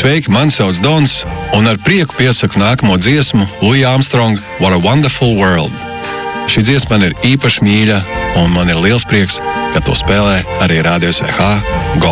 Sveiki, mani sauc Dons, un ar prieku piesaku nākamo dziesmu Louis Armstrong What a Wonderful World. Šī dziesma man ir īpaši mīļa, un man ir liels prieks, ka to spēlē arī Radio SH Golf.